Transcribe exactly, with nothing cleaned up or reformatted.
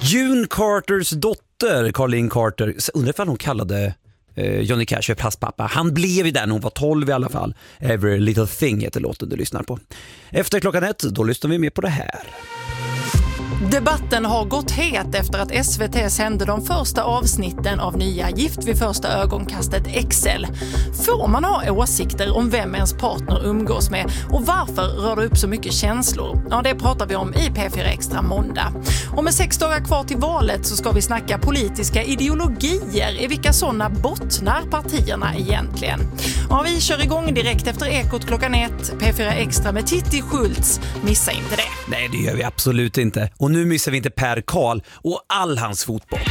June Carters dotter, Carlin Carter, undrar ifall hon kallade eh, Johnny Cash för plastpappa. Han blev ju där när hon var tolv i alla fall. Every Little Thing heter låten du lyssnar på. Efter klockan ett, då lyssnar vi mer på det här. Debatten har gått het efter att S V T sände de första avsnitten av nya Gift vid första ögonkastet X L. Får man ha åsikter om vem ens partner umgås med och varför rör det upp så mycket känslor? Ja, det pratar vi om i P fyra Extra måndag. Och med sex dagar kvar till valet så ska vi snacka politiska ideologier. I vilka sådana bottnar partierna egentligen? Ja, vi kör igång direkt efter Ekot klockan ett. P fyra Extra med Titti Schultz. Missa inte det. Nej, det gör vi absolut inte. Och nu missar vi inte Per Karl och all hans fotboll.